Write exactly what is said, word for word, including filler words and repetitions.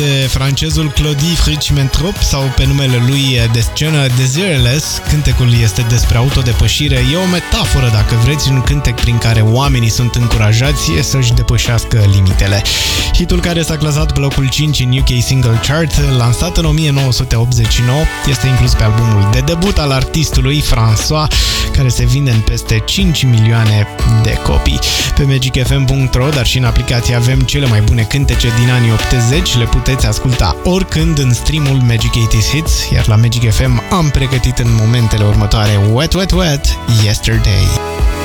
Francezul Claudie Fritsch-Mentrop sau pe numele lui de scenă Desireless. Cântecul este despre autodepășire. E o metaforă, dacă vreți, un cântec prin care oamenii sunt încurajați să-și depășească limitele. Hitul care s-a clasat pe locul cinci în U K Single Chart, lansat în o mie nouă sute optzeci și nouă, este inclus pe albumul de debut al artistului François, care se vinde în peste cinci milioane de copii. Pe magic f m punct r o, dar și în aplicație avem cele mai bune cântece din anii optzeci, le puteți asculta oricând în streamul Magic optzeci Hits, iar la Magic F M am pregătit în momentele următoare Wet Wet Wet Yesterday.